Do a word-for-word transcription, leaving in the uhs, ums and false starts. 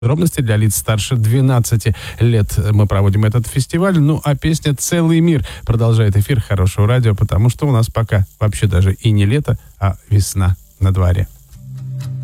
Подробности для лиц старше двенадцати лет мы проводим этот фестиваль. Ну, а песня «Целый мир» продолжает эфир Хорошего радио, потому что у нас пока вообще даже и не лето, а весна на дворе.